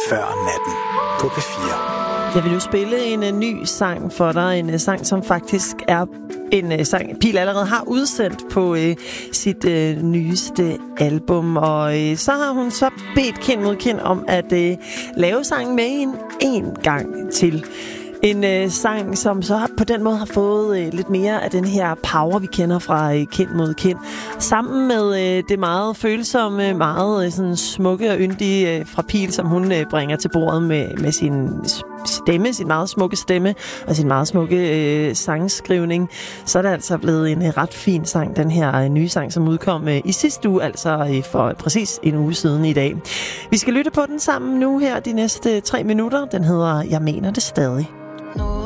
før natten på P4. Jeg vil jo spille en ny sang for dig. En sang, som faktisk er en sang, Pihl allerede har udsendt på sit nyeste album. Og så har hun så bedt Kind mod Kind om at lave sangen med hende en gang til. En sang, som så på den måde har fået lidt mere af den her power, vi kender fra Kind mod Kind. Sammen med det meget følsomme, meget sådan smukke og yndige fra Pihl, som hun bringer til bordet med sin stemme, sin meget smukke stemme og sin meget smukke sangskrivning. Så er det altså blevet en ret fin sang, den her nye sang, som udkom i sidste uge, altså for præcis en uge siden i dag. Vi skal lytte på den sammen nu her de næste 3 minutter. Den hedder Jeg mener det stadig. Nu